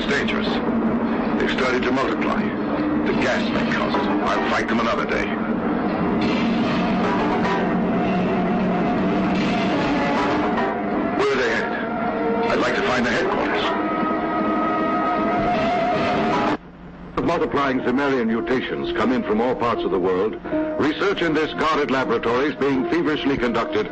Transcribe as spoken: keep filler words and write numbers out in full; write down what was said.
dangerous. They've started to multiply. The gas may cause it. I'll fight them another day. Where are they headed? I'd like to find the headquarters. Multiplying Zemelian mutations come in from all parts of the world. Research in this guarded laboratory is being feverishly conducted